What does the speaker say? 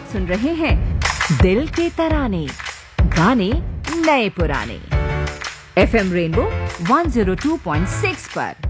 सुन रहे हैं दिल के तराने, गाने नए पुराने। FM रेनबो 102.6 पर।